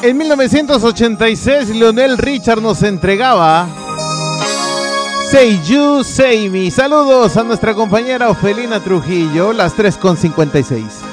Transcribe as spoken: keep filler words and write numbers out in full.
En mil novecientos ochenta y seis, Lionel Richard nos entregaba Say You, Say Me. Saludos a nuestra compañera Ofelina Trujillo, las tres con cincuenta y seis.